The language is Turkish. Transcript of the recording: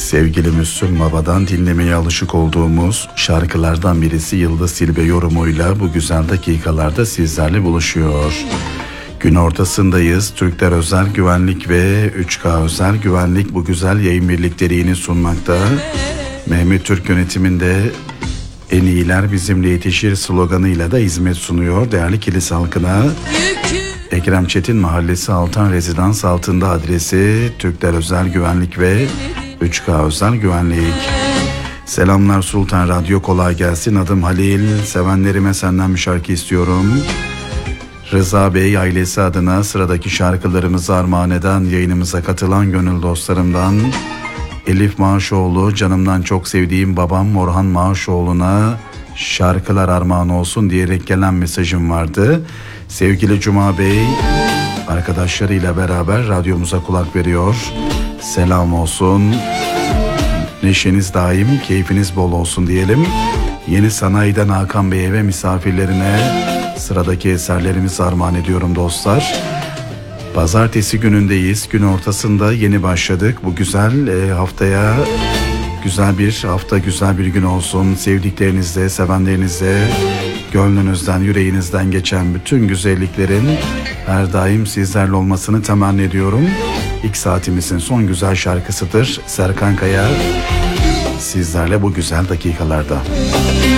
Sevgili Müslüm Baba'dan dinlemeye alışık olduğumuz şarkılardan birisi Yıldız Tilbe yorumuyla bu güzel dakikalarda sizlerle buluşuyor. Gün ortasındayız. Türkler Özel Güvenlik ve 3K Özel Güvenlik bu güzel yayın birlikteliğini sunmakta. Mehmet Türk yönetiminde en iyiler bizimle yetişir sloganıyla da hizmet sunuyor değerli Kilis halkına. Ekrem Çetin Mahallesi Altan Rezidans altında adresi Türkler Özel Güvenlik ve 3K Özel Güvenlik. Selamlar Sultan Radyo, kolay gelsin. Adım Halil. Sevenlerime senden bir şarkı istiyorum. Rıza Bey ailesi adına sıradaki şarkılarımızı armağan eden yayınımıza katılan gönül dostlarımdan Elif Maaşoğlu, canımdan çok sevdiğim babam Orhan Maaşoğlu'na şarkılar armağan olsun diyerek gelen mesajım vardı. Sevgili Cuma Bey arkadaşlarıyla beraber radyomuza kulak veriyor. Selam olsun. Neşeniz daim, keyfiniz bol olsun diyelim. Yeni Sanayi'den Hakan Bey'e ve misafirlerine sıradaki eserlerimizi armağan ediyorum dostlar. Pazartesi günündeyiz. Gün ortasında yeni başladık. Bu güzel haftaya güzel bir hafta, güzel bir gün olsun. Sevdiklerinizle, sevenlerinizle, gönlünüzden, yüreğinizden geçen bütün güzelliklerin her daim sizlerle olmasını temenni ediyorum. İlk saatimizin son güzel şarkısıdır. Serkan Kaya sizlerle bu güzel dakikalarda.